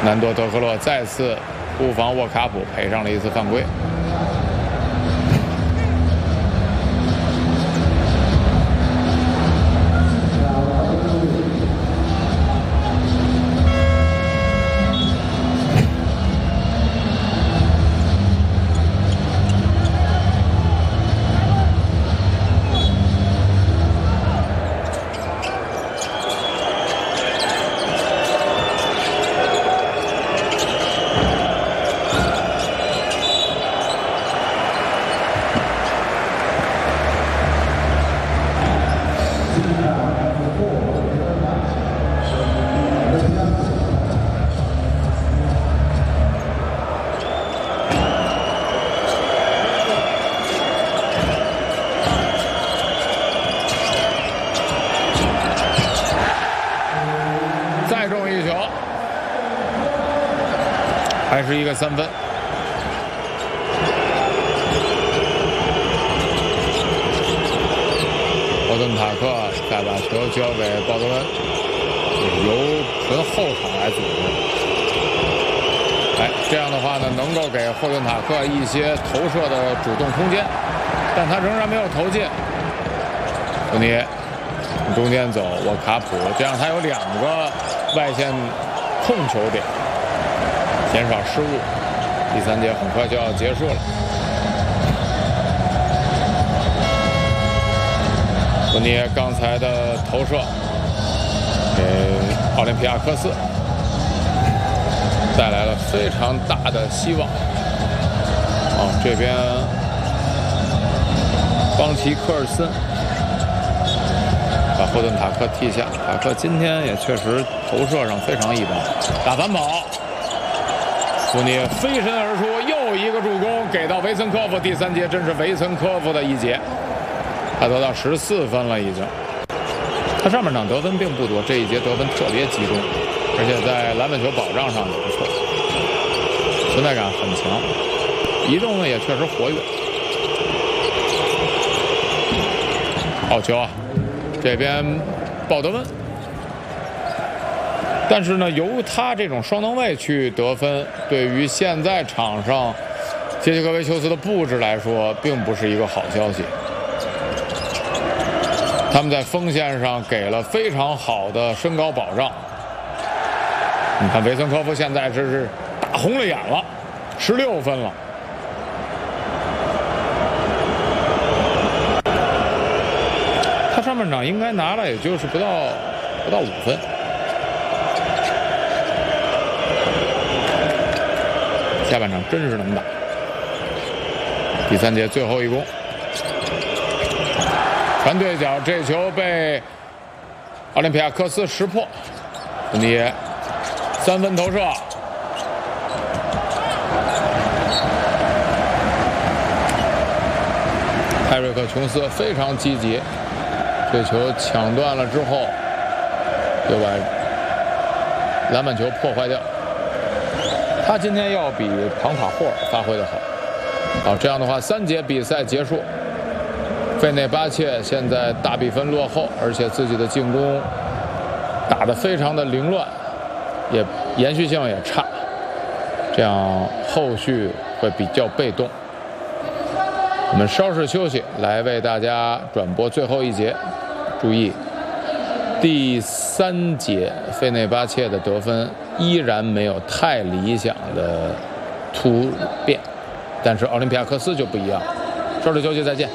南多德克洛再次布防沃卡普，赔上了一次犯规。再中一球，还是一个3分。霍顿塔克再把球交给鲍德温，由纯后场来组织。这样的话呢，能够给霍顿塔克一些投射的主动空间，但他仍然没有投进。福尼从中间走，沃卡普，这样他有2个外线控球点，减少失误。第3节很快就要结束了。福尼刚才的投射给奥林匹亚科斯带来了非常大的希望。这边邦奇科尔森把霍顿塔克踢下，塔克今天也确实投射上非常一般。打反跑，福尼飞身而出，又一个助攻给到维森科夫。第3节真是维森科夫的一节，他得到14分了已经。他上半场得分并不多，这一节得分特别集中，而且在篮板球保障上也不错，存在感很强，移动呢也确实活跃。好球啊！这边鲍德温，但是呢，由他这种双能卫去得分，对于现在场上杰西科维丘斯的布置来说，并不是一个好消息。他们在锋线上给了非常好的身高保障。你看维森科夫现在这是打红了眼了，16分了。他上半场应该拿了也就是不到5分。下半场真是能打。第3节最后一攻，传对角，这球被奥林匹亚科斯识破。福尼耶3分投射，艾瑞克·琼斯非常积极，这球抢断了之后，又把篮板球破坏掉。他今天要比庞塔霍尔发挥的好。好，这样的话，3节比赛结束，费内巴切现在大比分落后，而且自己的进攻打得非常的凌乱，也延续性也差，这样后续会比较被动。我们稍事休息，来为大家转播最后一节。注意，第3节费内巴切的得分依然没有太理想的突变，但是奥林匹亚科斯就不一样。稍事休息，再见。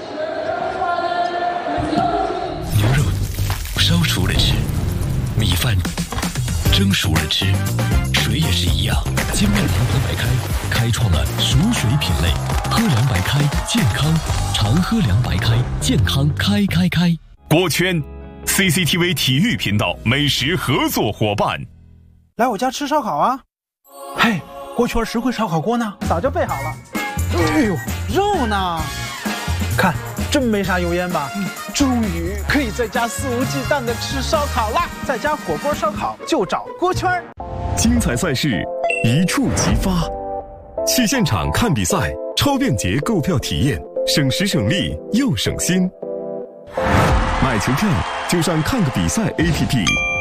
牛肉烧熟了吃，米饭蒸熟了吃，水也是一样。金麦郎牌白开开创了熟水品类，喝凉白开健康，常喝凉白开健康开。 锅圈 CCTV 体育频道美食合作伙伴， 来我家吃烧烤啊！嘿，锅圈实惠烧烤锅呢？早就备好了。哎呦，肉呢？看，真没啥油烟吧？终于可以在家肆无忌惮的吃烧烤啦！在家火锅烧烤就找锅圈。 精彩赛事一触即发，去现场看比赛，超便捷购票体验，省时省力又省心。买球票就上看个比赛 APP。